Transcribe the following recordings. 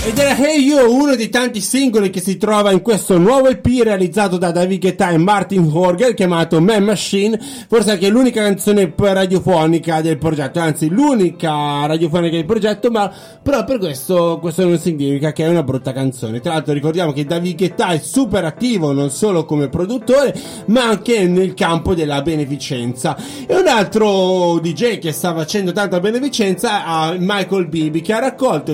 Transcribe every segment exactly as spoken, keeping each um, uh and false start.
Ed era Hey You, uno dei tanti singoli che si trova in questo nuovo E P realizzato da David Guetta e Martin Horger, chiamato Man Machine, forse anche l'unica canzone radiofonica del progetto, anzi l'unica radiofonica del progetto, ma però per questo questo non significa che è una brutta canzone. Tra l'altro ricordiamo che David Guetta è super attivo non solo come produttore ma anche nel campo della beneficenza, e un altro D J che sta facendo tanta beneficenza è Michael Bibi, che ha raccolto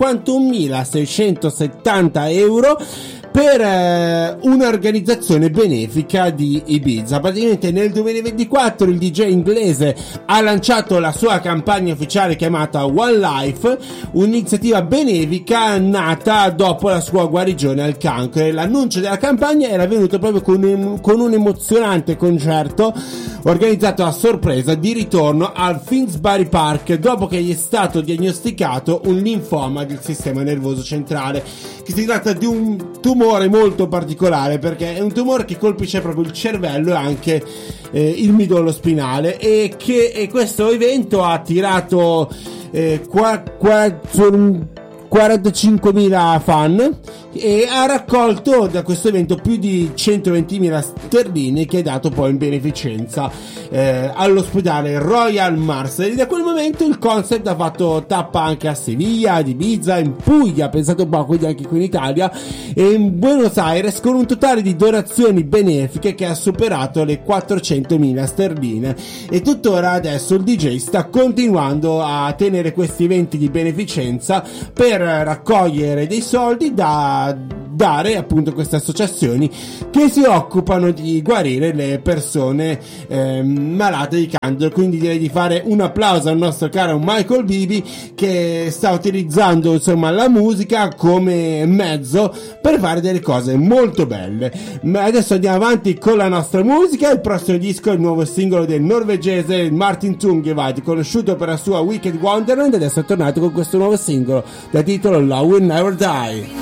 cinquantunomilaseicentosessanta euro per eh, un'organizzazione benefica di Ibiza. Praticamente nel duemilaventiquattro il D J inglese ha lanciato la sua campagna ufficiale chiamata One Life, un'iniziativa benefica nata dopo la sua guarigione al cancro, e l'annuncio della campagna era venuto proprio con un, con un emozionante concerto organizzato a sorpresa di ritorno al Finsbury Park dopo che gli è stato diagnosticato un linfoma del sistema nervoso centrale, che si tratta di un tumore molto particolare perché è un tumore che colpisce proprio il cervello e anche eh, il midollo spinale, e che e questo evento ha attirato eh, qua, qua, quarantacinquemila fan e ha raccolto da questo evento più di centoventimila sterline, che è dato poi in beneficenza eh, all'ospedale Royal Marsden. E da quel momento il concept ha fatto tappa anche a Sevilla, ad Ibiza, in Puglia, pensate un po', quindi anche qui in Italia, e in Buenos Aires, con un totale di donazioni benefiche che ha superato le quattrocentomila sterline. E tuttora adesso il D J sta continuando a tenere questi eventi di beneficenza per raccogliere dei soldi da dare appunto a queste associazioni che si occupano di guarire le persone eh, malate di cancro. Quindi direi di fare un applauso al nostro caro Michael Bibi, che sta utilizzando insomma la musica come mezzo per fare delle cose molto belle. Ma adesso andiamo avanti con la nostra musica. Il prossimo disco è il nuovo singolo del norvegese Martin Tungevad, conosciuto per la sua Wicked Wonderland, ed adesso è tornato con questo nuovo singolo da titolo Love Will Never Die.